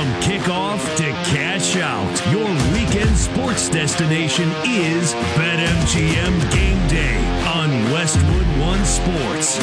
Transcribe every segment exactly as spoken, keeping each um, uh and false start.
From kickoff to cash out, your weekend sports destination is BetMGM Game Day on Westwood One Sports.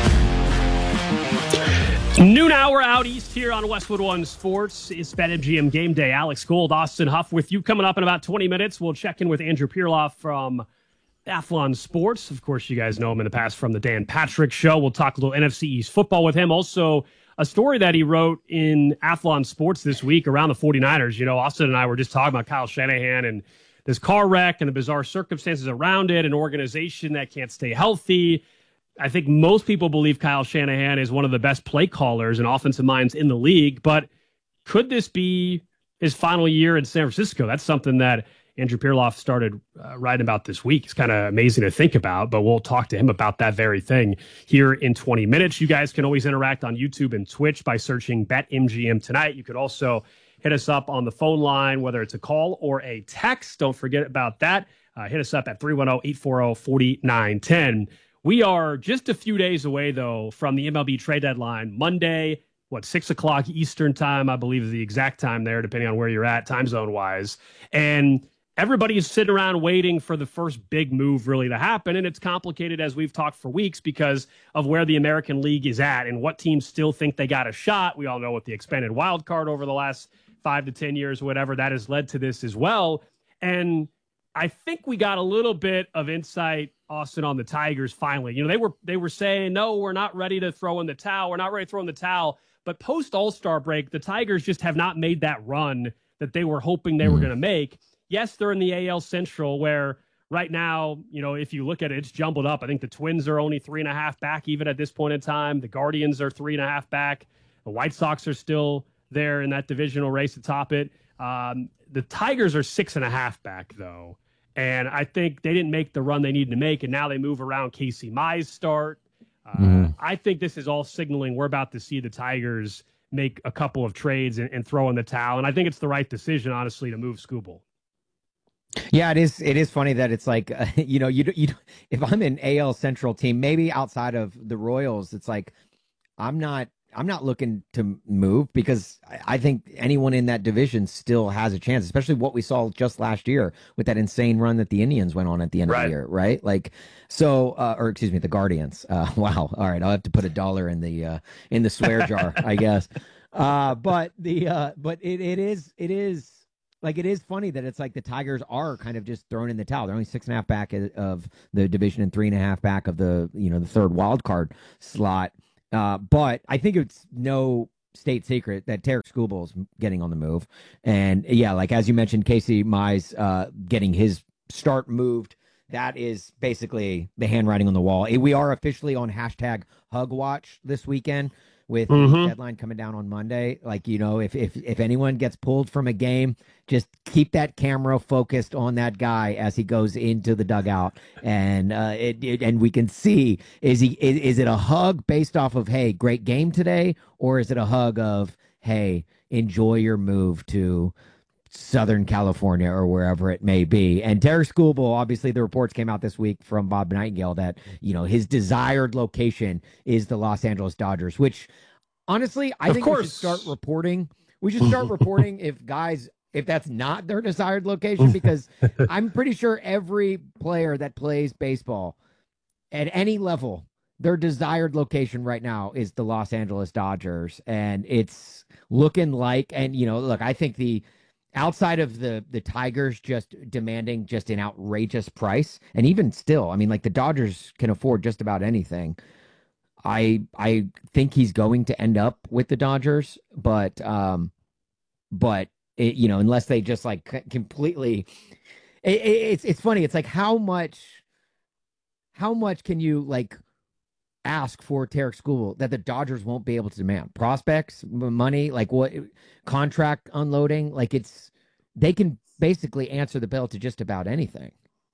Noon hour out east here on Westwood One Sports. It's BetMGM Game Day. Alex Gold, Austin Huff with you. Coming up in about twenty minutes, we'll check in with Andrew Pirloff from Athlon Sports. Of course, you guys know him in the past from the Dan Patrick Show. We'll talk a little N F C East football with him. Also, a story that he wrote in Athlon Sports this week around the 49ers. You know, Austin and I were just talking about Kyle Shanahan and this car wreck and the bizarre circumstances around it, an organization that can't stay healthy. I think most people believe Kyle Shanahan is one of the best play callers and offensive minds in the league, but could this be his final year in San Francisco? That's something that Andrew Pirloff started uh, writing about this week. It's kind of amazing to think about, but we'll talk to him about that very thing here in twenty minutes. You guys can always interact on YouTube and Twitch by searching BetMGM Tonight. You could also hit us up on the phone line, whether it's a call or a text. Don't forget about that. Uh, hit us up at three one zero, eight four zero, four nine one zero. We are just a few days away, though, from the M L B trade deadline. Monday, what, six o'clock Eastern time, I believe is the exact time there, depending on where you're at, time zone-wise. And everybody is sitting around waiting for the first big move really to happen, and it's complicated, as we've talked for weeks, because of where the American League is at and what teams still think they got a shot. We all know with the expanded wild card over the last five to ten years, whatever, that has led to this as well. And I think we got a little bit of insight, Austin, on the Tigers finally. You know, they were they were saying, no, we're not ready to throw in the towel. We're not ready to throw in the towel. But post All-Star break, the Tigers just have not made that run that they were hoping they mm. were going to make. Yes, they're in the A L Central, where right now, you know, if you look at it, it's jumbled up. I think the Twins are only three and a half back even at this point in time. The Guardians are three and a half back. The White Sox are still there in that divisional race to top it. Um, the Tigers are six and a half back, though. And I think they didn't make the run they needed to make, and now they move around Casey Mize start. Uh, mm. I think this is all signaling we're about to see the Tigers make a couple of trades and, and throw in the towel. And I think it's the right decision, honestly, to move Skubal. Yeah, it is. It is funny that it's like, uh, you know, you you. If I'm an A L Central team, maybe outside of the Royals, it's like I'm not. I'm not looking to move because I think anyone in that division still has a chance, especially what we saw just last year with that insane run that the Indians went on at the end right. of the year, right? Like, so, uh, or excuse me, the Guardians. Uh, wow. All right, I'll have to put a dollar in the uh, in the swear jar, I guess. Uh, but the uh, but it it is it is. Like, it is funny that it's like the Tigers are kind of just thrown in the towel. They're only six and a half back of the division and three and a half back of the, you know, the third wild card slot. Uh, but I think it's no state secret that Tarik Skubal is getting on the move. And, yeah, like, as you mentioned, Casey Mize uh, getting his start moved. That is basically the handwriting on the wall. We are officially on hashtag Hug Watch this weekend with mm-hmm. the deadline coming down on Monday. Like, you know, if, if, if anyone gets pulled from a game, just keep that camera focused on that guy as he goes into the dugout. And, uh, it, it and we can see, is he, is, is it a hug based off of, hey, great game today? Or is it a hug of, hey, enjoy your move to Southern California or wherever it may be? And Tarik Skubal, obviously the reports came out this week from Bob Nightingale that, you know, his desired location is the Los Angeles Dodgers, which honestly, I of think course. we should start reporting. We should start reporting if guys, if that's not their desired location, because I'm pretty sure every player that plays baseball at any level, their desired location right now is the Los Angeles Dodgers. And it's looking like, and, you know, look, I think the, outside of the the Tigers just demanding just an outrageous price, and even still, I mean, like the Dodgers can afford just about anything. I I think he's going to end up with the Dodgers, but um, but it, you know, unless they just like c- completely, it, it, it's it's funny. It's like how much, how much can you like ask for Tarik Skubal that the Dodgers won't be able to demand? Prospects, money, like what, contract unloading, like it's, they can basically answer the bell to just about anything.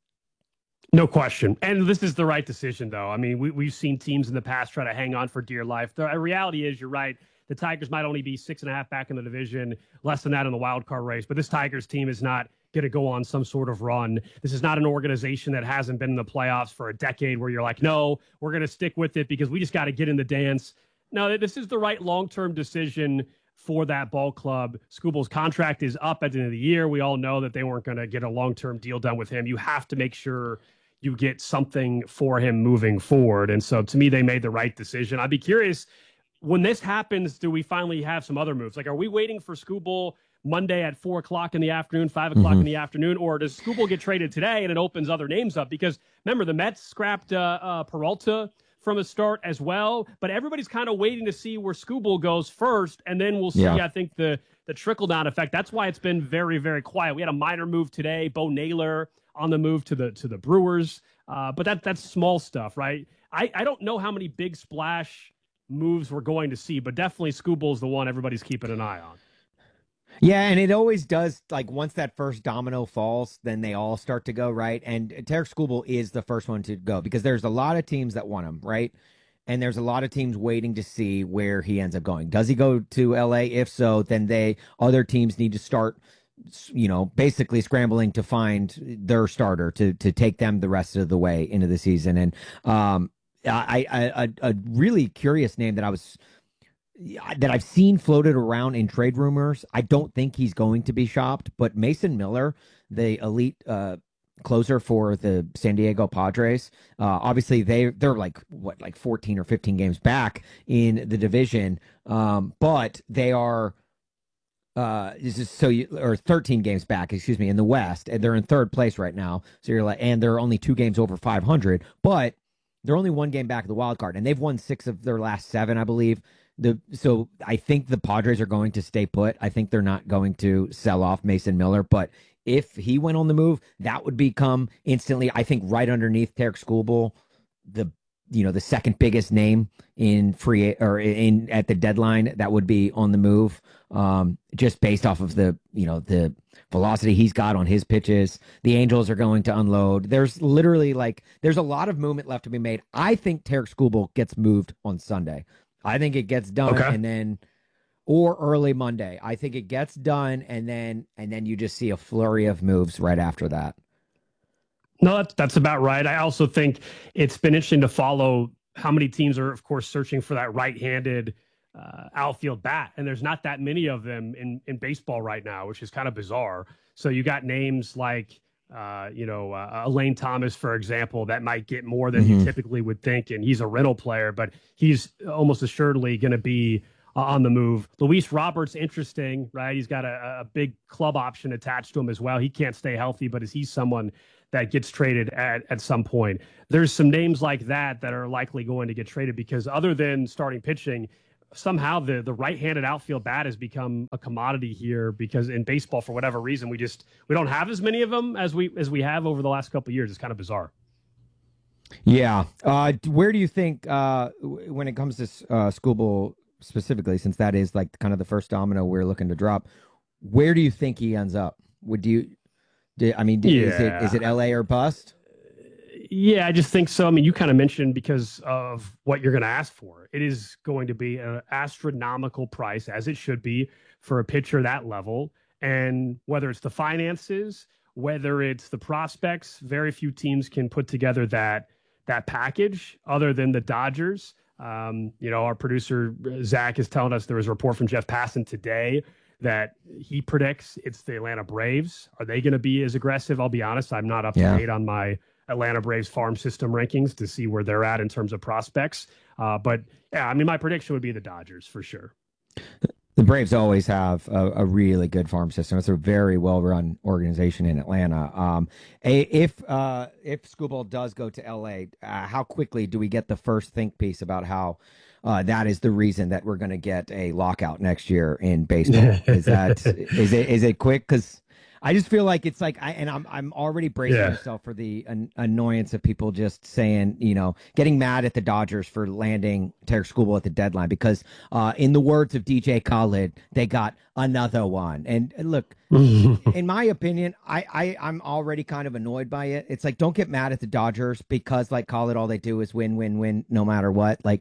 No question. And this is the right decision, though. I mean, we, we've seen teams in the past try to hang on for dear life. The reality is, you're right. The Tigers might only be six and a half back in the division, less than that in the wild card race. But this Tigers team is not going to go on some sort of run. This is not an organization that hasn't been in the playoffs for a decade where you're like, no, we're going to stick with it because we just got to get in the dance. No, this is the right long-term decision for that ball club. Skubal's contract is up at the end of the year. We all know that they weren't going to get a long-term deal done with him. You have to make sure you get something for him moving forward. And so to me, they made the right decision. I'd be curious, when this happens, do we finally have some other moves? Like, are we waiting for Skubal Monday at four o'clock in the afternoon, five o'clock mm-hmm. in the afternoon, or does Skubal get traded today and it opens other names up? Because remember, the Mets scrapped uh, uh, Peralta from a start as well, but everybody's kind of waiting to see where Skubal goes first, and then we'll see, yeah. I think, the the trickle-down effect. That's why it's been very, very quiet. We had a minor move today, Bo Naylor on the move to the to the Brewers, uh, but that that's small stuff, right? I, I don't know how many big splash moves we're going to see, but definitely Skubal's the one everybody's keeping an eye on. Yeah, and it always does, like, once that first domino falls, then they all start to go, right? And Tarik Skubal is the first one to go because there's a lot of teams that want him, right? And there's a lot of teams waiting to see where he ends up going. Does he go to L A? If so, then they other teams need to start, you know, basically scrambling to find their starter to to take them the rest of the way into the season. And um, I, I a, a really curious name that I was that I've seen floated around in trade rumors. I don't think he's going to be shopped, but Mason Miller, the elite uh, closer for the San Diego Padres, uh, obviously they they're like what like fourteen or fifteen games back in the division, um, but they are uh this is so you or thirteen games back, excuse me, in the West, and they're in third place right now. So you're like, and they're only two games over five hundred, but they're only one game back of the wild card, and they've won six of their last seven, I believe. The so I think the Padres are going to stay put. I think they're not going to sell off Mason Miller, but if he went on the move, that would become instantly, I think, right underneath Tarik Skubal, the you know the second biggest name in free or in at the deadline that would be on the move, um, just based off of the you know the velocity he's got on his pitches. The Angels are going to unload. There's literally like there's a lot of movement left to be made. I think Tarik Skubal gets moved on Sunday. I think it gets done okay. and then or early Monday. I think it gets done and then and then you just see a flurry of moves right after that. No, that's that's about right. I also think it's been interesting to follow how many teams are, of course, searching for that right-handed uh, outfield bat, and there's not that many of them in in baseball right now, which is kind of bizarre. So you got names like Uh, you know, uh, Elaine Thomas, for example, that might get more than mm-hmm. you typically would think. And he's a rental player, but he's almost assuredly going to be uh, on the move. Luis Roberts, interesting, right? He's got a, a big club option attached to him as well. He can't stay healthy, but is he someone that gets traded at, at some point? There's some names like that that are likely going to get traded because other than starting pitching, somehow the the right-handed outfield bat has become a commodity here because in baseball, for whatever reason, we just we don't have as many of them as we as we have over the last couple of years. It's kind of bizarre. Yeah. Uh, where do you think uh, when it comes to uh, Skubal specifically, since that is like kind of the first domino we're looking to drop, where do you think he ends up? Would you? Do, I mean, do, yeah. is it is it L A or bust? Yeah, I just think so. I mean, you kind of mentioned because of what you're going to ask for. It is going to be an astronomical price, as it should be, for a pitcher that level. And whether it's the finances, whether it's the prospects, very few teams can put together that that package other than the Dodgers. Um, you know, our producer, Zach, is telling us there was a report from Jeff Passan today that he predicts it's the Atlanta Braves. Are they going to be as aggressive? I'll be honest, I'm not up to date on my Atlanta Braves farm system rankings to see where they're at in terms of prospects. Uh, but yeah, I mean, my prediction would be the Dodgers for sure. The Braves always have a, a really good farm system. It's a very well-run organization in Atlanta. Um, a, if uh, if Skubal does go to L A, uh, how quickly do we get the first think piece about how uh, that is the reason that we're going to get a lockout next year in baseball? Is that is it is it quick? Because I just feel like it's like, I, and I'm I'm already bracing yeah. myself for the an, annoyance of people just saying, you know, getting mad at the Dodgers for landing Tarik Skubal at the deadline because, uh, in the words of D J Khaled, they got another one. And, and look, in my opinion, I, I I'm already kind of annoyed by it. It's like, don't get mad at the Dodgers because, like Khaled, all they do is win, win, win, no matter what. Like,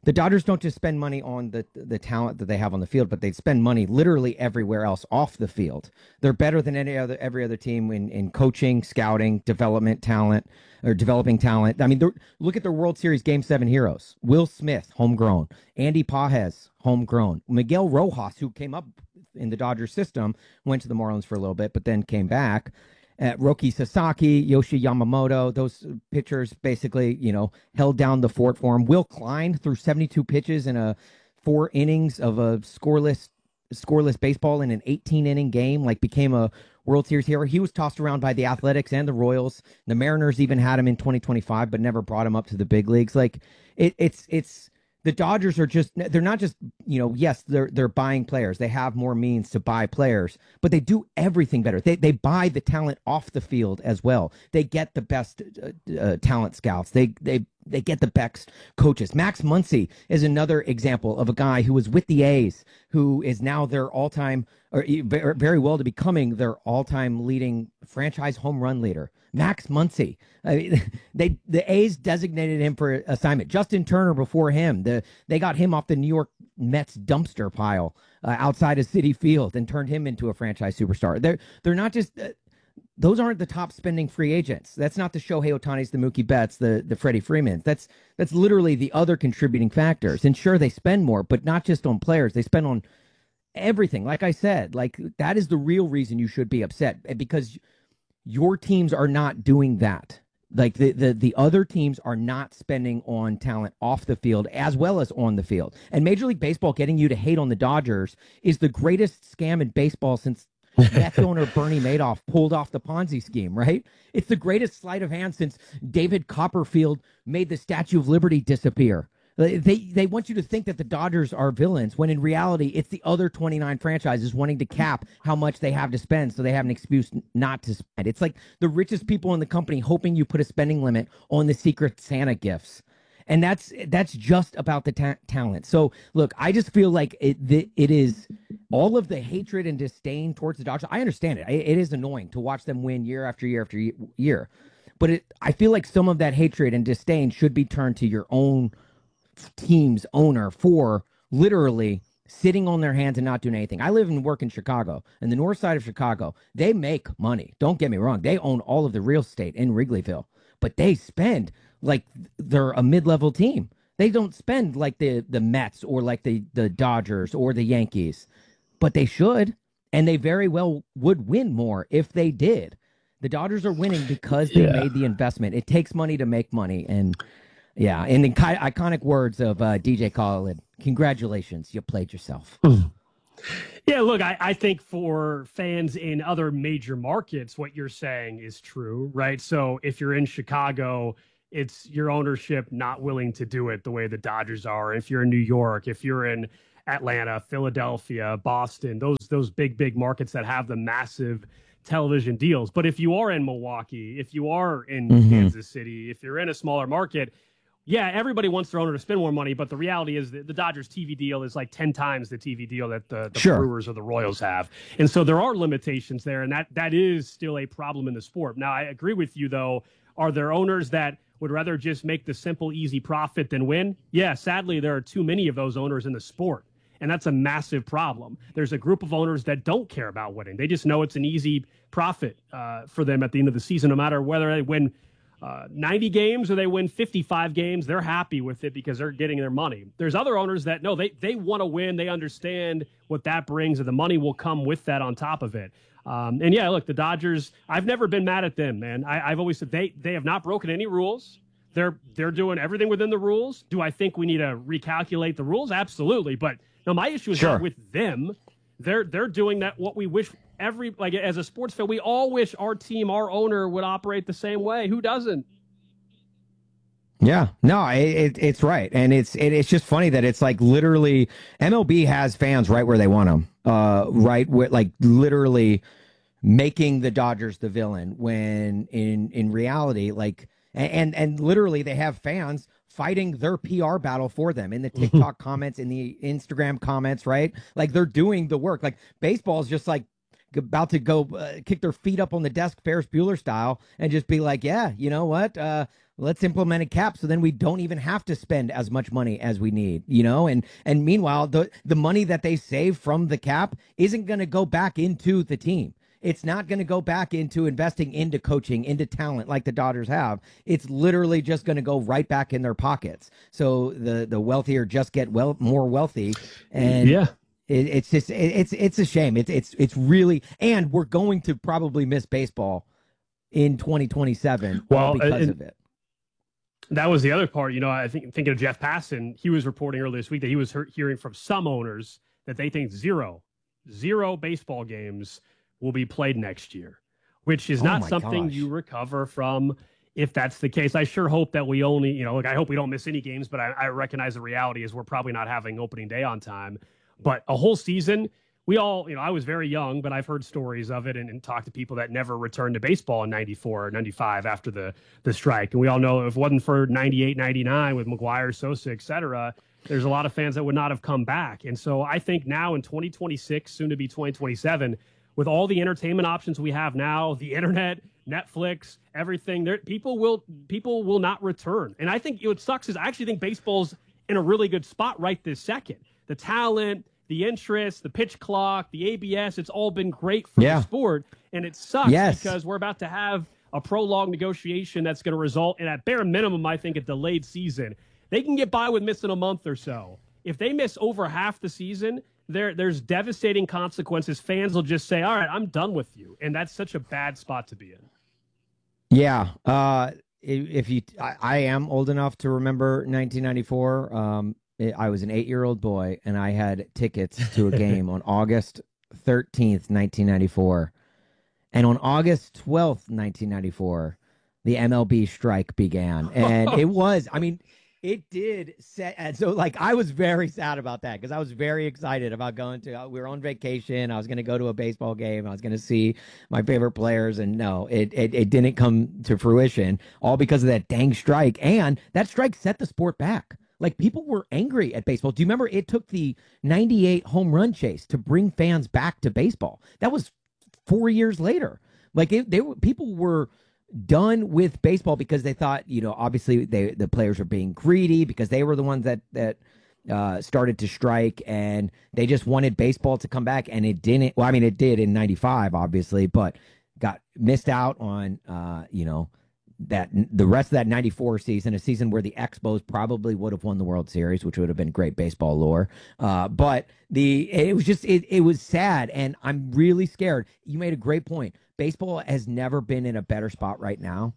the Dodgers don't just spend money on the the talent that they have on the field, but they spend money literally everywhere else off the field. They're better than any other every other team in, in coaching, scouting, development, talent, or developing talent. I mean, look at their World Series Game Seven heroes: Will Smith, homegrown; Andy Pages, homegrown; Miguel Rojas, who came up in the Dodgers system, went to the Marlins for a little bit, but then came back. Uh, Roki Sasaki, Yoshi Yamamoto, those pitchers basically, you know, held down the fort for him. Will Klein threw seventy-two pitches in a four innings of a scoreless scoreless baseball in an eighteen inning game, like became a World Series hero. He was tossed around by the Athletics and the Royals. The Mariners even had him in twenty twenty-five, but never brought him up to the big leagues. Like it, it's it's. The Dodgers are just, they're not just, you know, yes, they're they're buying players. They have more means to buy players, but they do everything better. They they buy the talent off the field as well. They get the best uh, uh, talent scouts. They they they get the best coaches. Max Muncy is another example of a guy who was with the A's, who is now their all-time, or very well to becoming their all-time leading franchise home run leader. Max Muncy. I mean, they the A's designated him for assignment. Justin Turner before him. The they got him off the New York Mets dumpster pile uh, outside of Citi Field and turned him into a franchise superstar. They're they're not just uh, those aren't the top spending free agents. That's not the Shohei Ohtani's, the Mookie Betts, the the Freddie Freemans. That's that's literally the other contributing factors. And sure, they spend more, but not just on players. They spend on everything. Like I said, like that is the real reason you should be upset, because your teams are not doing that. Like the, the the other teams are not spending on talent off the field as well as on the field. And Major League Baseball getting you to hate on the Dodgers is the greatest scam in baseball since Mets owner Bernie Madoff pulled off the Ponzi scheme, right? It's the greatest sleight of hand since David Copperfield made the Statue of Liberty disappear. They they want you to think that the Dodgers are villains, when in reality, it's the other twenty-nine franchises wanting to cap how much they have to spend, so they have an excuse not to spend. It's like the richest people in the company hoping you put a spending limit on the Secret Santa gifts. And that's that's just about the ta- talent. So, look, I just feel like it it is all of the hatred and disdain towards the Dodgers. I understand it. It is annoying to watch them win year after year after year. But it, I feel like some of that hatred and disdain should be turned to your own team's owner for literally sitting on their hands and not doing anything. I live and work in Chicago, and the north side of Chicago, they make money. Don't get me wrong. They own all of the real estate in Wrigleyville, but they spend like they're a mid-level team. They don't spend like the, the Mets or like the, the Dodgers or the Yankees, but they should, and they very well would win more if they did. The Dodgers are winning because they yeah. made the investment. It takes money to make money, and yeah, in the iconic words of uh, D J Khaled, congratulations, you played yourself. Yeah, look, I, I think for fans in other major markets, what you're saying is true, right? So if you're in Chicago, it's your ownership not willing to do it the way the Dodgers are. If you're in New York, if you're in Atlanta, Philadelphia, Boston, those those big, big markets that have the massive television deals. But if you are in Milwaukee, if you are in mm-hmm. Kansas City, if you're in a smaller market, yeah, everybody wants their owner to spend more money, but the reality is that the Dodgers T V deal is like ten times the T V deal that the, the sure. Brewers or the Royals have. And so there are limitations there, and that that is still a problem in the sport. Now, I agree with you, though. Are there owners that would rather just make the simple, easy profit than win? Yeah, sadly, there are too many of those owners in the sport, and that's a massive problem. There's a group of owners that don't care about winning. They just know it's an easy profit uh, for them at the end of the season, no matter whether they win Uh, ninety games or they win fifty-five games, they're happy with it because they're getting their money. There's other owners that no, they they want to win. They understand what that brings, and the money will come with that on top of it. Um, and yeah, look, the Dodgers, I've never been mad at them, man. I, I've always said they they have not broken any rules. They're they're doing everything within the rules. Do I think we need to recalculate the rules? Absolutely. But no, my issue is sure. not with them. They're they're doing that what we wish every like as a sports fan, we all wish our team, our owner would operate the same way. Who doesn't? Yeah, no, it, it, it's right, and it's it, it's just funny that it's like literally M L B has fans right where they want them, uh, right, where, like literally making the Dodgers the villain when in in reality, like and and literally they have fans fighting their P R battle for them in the TikTok comments, in the Instagram comments, right? Like they're doing the work. Like baseball is just like about to go uh, kick their feet up on the desk, Ferris Bueller style, and just be like, yeah, you know what? Uh, let's implement a cap so then we don't even have to spend as much money as we need, you know? And and meanwhile, the the money that they save from the cap isn't going to go back into the team. It's not going to go back into investing into coaching, into talent like the Dodgers have. It's literally just going to go right back in their pockets. So the the wealthier just get well more wealthy, and yeah. it, it's just it, it's it's a shame. It's it's it's really, and we're going to probably miss baseball in twenty twenty-seven well, all because and, of it. That was the other part. You know, I think thinking of Jeff Passan, he was reporting earlier this week that he was hearing from some owners that they think zero, zero baseball games will be played next year, which is Oh not my something gosh. you recover from if that's the case. I sure hope that we only, you know, like I hope we don't miss any games, but I, I recognize the reality is we're probably not having opening day on time. But a whole season, we all, you know, I was very young, but I've heard stories of it and, and talked to people that never returned to baseball in ninety-four or ninety-five after the, the strike. And we all know if it wasn't for ninety-eight, ninety-nine with McGuire, Sosa, et cetera, there's a lot of fans that would not have come back. And so I think now in twenty twenty-six, soon to be twenty twenty-seven, with all the entertainment options we have now, the internet, Netflix, everything, there people will people will not return. And I think what sucks is I actually think baseball's in a really good spot right this second. The talent, the interest, the pitch clock, the A B S, it's all been great for Yeah. the sport. And it sucks Yes. because we're about to have a prolonged negotiation that's going to result in, at bare minimum, I think, a delayed season. They can get by with missing a month or so. If they miss over half the season, there there's devastating consequences. Fans will just say, all right, I'm done with you. And that's such a bad spot to be in. Yeah. Uh, if you, I, I am old enough to remember nineteen ninety-four. Um, I was an eight-year-old boy, and I had tickets to a game on August thirteenth, nineteen ninety-four. And on August twelfth, nineteen ninety-four, the M L B strike began. And it was, I mean, it did set. And so, like, I was very sad about that because I was very excited about going to, we were on vacation. I was going to go to a baseball game. I was going to see my favorite players. And no, it, it, it didn't come to fruition, all because of that dang strike. And that strike set the sport back. Like, people were angry at baseball. Do you remember it took the ninety-eight home run chase to bring fans back to baseball? That was four years later. Like, it, they were, people were done with baseball because they thought, you know, obviously they the players were being greedy because they were the ones that that uh, started to strike, and they just wanted baseball to come back, and it didn't. Well, I mean, it did in ninety-five, obviously, but got missed out on, uh, you know, that the rest of that ninety-four season, a season where the Expos probably would have won the World Series, which would have been great baseball lore. Uh, but the it was just it, it was sad, and I'm really scared. You made a great point. Baseball has never been in a better spot right now,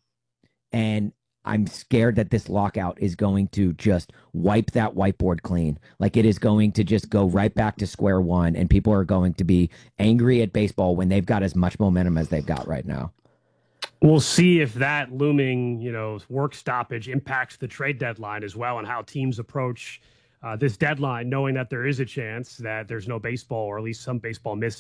and I'm scared that this lockout is going to just wipe that whiteboard clean. Like, it is going to just go right back to square one, and people are going to be angry at baseball when they've got as much momentum as they've got right now. We'll see if that looming, you know, work stoppage impacts the trade deadline as well, and how teams approach uh, this deadline, knowing that there is a chance that there's no baseball, or at least some baseball missed